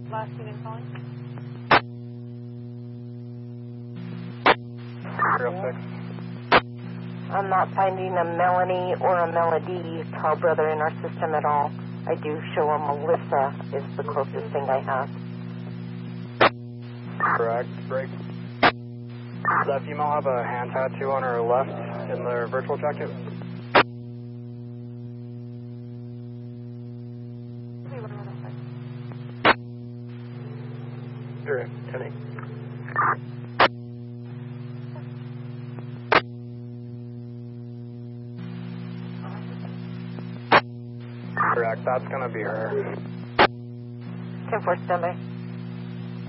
Last unit calling. 06. I'm not finding a Melanie or a Melody tall brother in our system at all. I do show a Melissa is the closest thing I have. Correct. Break. Does that female have a hand tattoo on her left in their virtual jacket? Correct. 10-8. Correct. That's going to be her. 10-4 standby.